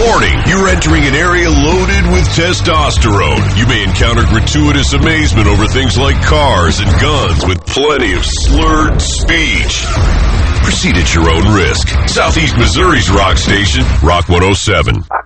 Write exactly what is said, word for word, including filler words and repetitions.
Warning, you're entering an area loaded with testosterone. You may encounter gratuitous amazement over things like cars and guns with plenty of slurred speech. Proceed at your own risk. Southeast Missouri's rock station, Rock one oh seven.